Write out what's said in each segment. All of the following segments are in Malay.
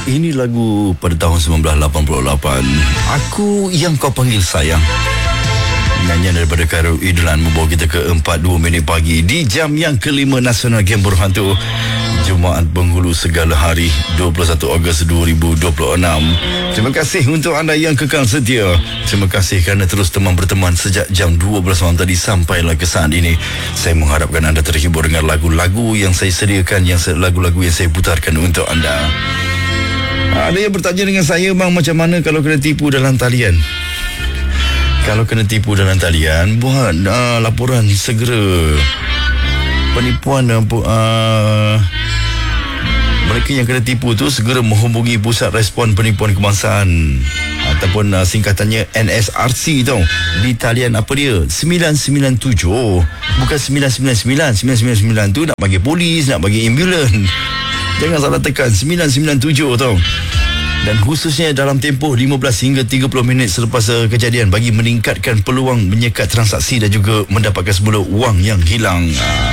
Ini lagu pada tahun 1988. Aku yang kau panggil sayang. Nyanyian daripada Khairul Idlan membawa kita ke 4:02 minit pagi di jam yang kelima Nasional Game Berhantu Jumaat Penghulu Segala Hari 21 Ogos 2026. Terima kasih untuk anda yang kekal setia. Terima kasih kerana terus berteman sejak jam 12 malam tadi sampailah ke saat ini. Saya mengharapkan anda terhibur dengan lagu-lagu yang saya sediakan, lagu-lagu yang saya putarkan untuk anda. Ada yang bertanya dengan saya, bang, macam mana kalau kena tipu dalam talian? Kalau kena tipu dalam talian, buat laporan segera. Penipuan mereka yang kena tipu tu segera menghubungi Pusat Respon Penipuan Kebangsaan ataupun singkatannya NSRC tau. Di talian apa dia? 997. Bukan 999. 999 tu nak bagi polis, nak bagi ambulan. Jangan salah tekan 997 tau. Dan khususnya dalam tempoh 15 hingga 30 minit selepas kejadian bagi meningkatkan peluang menyekat transaksi dan juga mendapatkan semula wang yang hilang.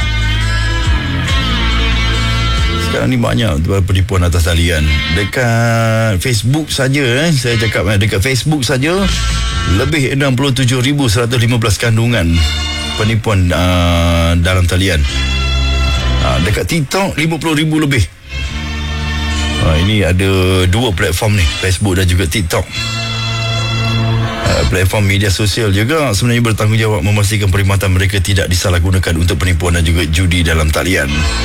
Sekarang ni banyak penipuan atas talian. Dekat Facebook saja, saya cakap dekat Facebook saja lebih 67,115 kandungan penipuan dalam talian. Dekat TikTok 50,000 lebih. Ini ada dua platform ni, Facebook dan juga TikTok. Platform media sosial juga sebenarnya bertanggungjawab memastikan perkhidmatan mereka tidak disalahgunakan untuk penipuan dan juga judi dalam talian.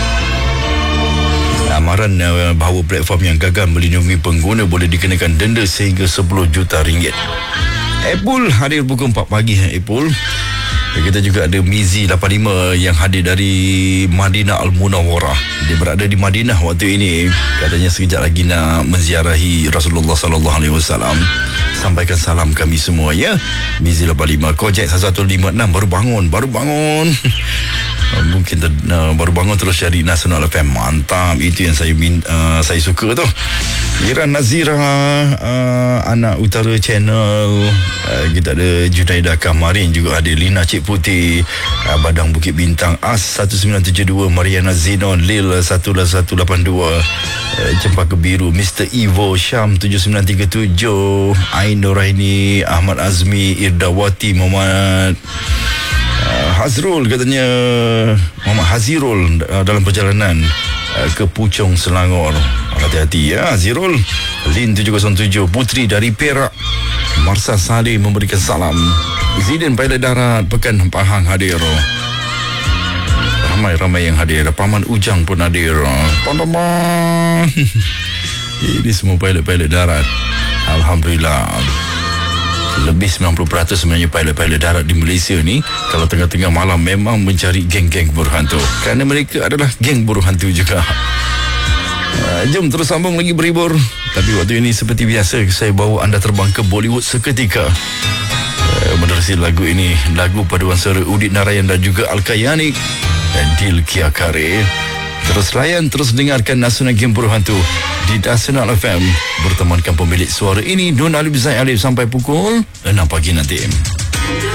Amaran bahawa platform yang gagal melindungi pengguna boleh dikenakan denda sehingga 10 juta ringgit. Apple hadir pukul 4 pagi. Apple. Kita juga ada Mizi 85 yang hadir dari Madinah Al-Munawwarah. Dia berada di Madinah waktu ini. Katanya sekejap lagi nak menziarahi Rasulullah sallallahu alaihi wasallam. Sampaikan salam kami semua ya. Mizi 85, Kojek 1156 baru bangun. Mungkin baru bangun terus cari Nasional FM. Mantap, itu yang saya suka tu. Iran Nazira, Anak Utara Channel, kita ada Junaidah Kamarin juga ada, Lina Cik Putih, Badang Bukit Bintang, As 1972, Mariana Zinon, Lil 1182, Cempaka Biru, Mr. Evo, Syam 7937, Ain Nuraini, Ahmad Azmi, Irdawati, Muhammad Hazrul, katanya Muhammad Hazirul dalam perjalanan ke Puchong, Selangor. Hati-hati ya Hazirul. Lin 707, Putri dari Perak, Marsa Saleh memberikan salam. Zidin pilot darat Pekan Pahang hadir. Ramai-ramai yang hadir. Paman Ujang pun hadir. Teman-teman, ini semua pilot-pilot darat. Alhamdulillah. Lebih 90% sebenarnya pilot-pilot darat di Malaysia ni kalau tengah-tengah malam memang mencari geng-geng berhantu, kerana mereka adalah geng berhantu juga. Jom terus sambung lagi berhibur. Tapi waktu ini seperti biasa saya bawa anda terbang ke Bollywood seketika menerusi lagu ini, lagu paduan suara Udit Narayan dan juga Al-Kayani dan Dil Kia Kare. Terus layan, terus dengarkan Nasional Game Berhantu di Nasional FM. Bertemankan pemilik suara ini Nun Alif Zaid Alif sampai pukul 6 pagi nanti.